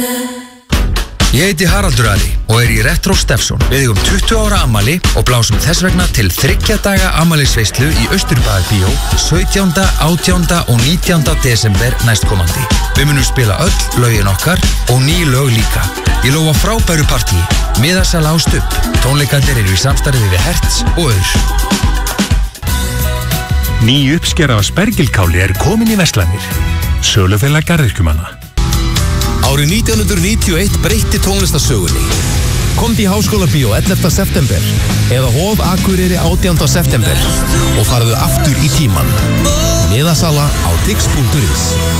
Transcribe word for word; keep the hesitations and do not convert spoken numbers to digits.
Ég heiti Haraldur Ari og er í Retro Steffson. Við eigum tuttugu ára afmæli og blásum þess vegna til þriggja daga afmælisveislu í Austurbæjarbíó sautjánda, átjánda og nítjánda desember næstkomandi. Við munum spila öll lögin okkar og ný lög líka. Ég lofa frábæru partíi, miðasala á Stubb. Tónleikarnir eru í samstarfi við Hertz og Aur. Ný uppskera af spergilkáli er komin í verslanir. Sölufélag garðyrkjumanna. Árið nítján hundruð níutíu og eitt breytti tónlistarsögunni. Komdu í Háskólabíó ellefta september eða Hof Akureyri átjánda september og farðu aftur í tímann. Miðasala á tix punktur is.